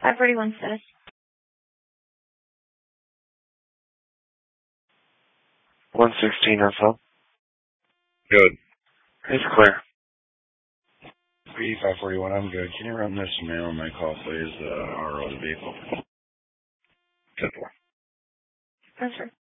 541 status. 116 SL. Good. It's clear. B541, I'm good. Can you run this mail on my call, please? RO to vehicle. 10-4. Yes, sir.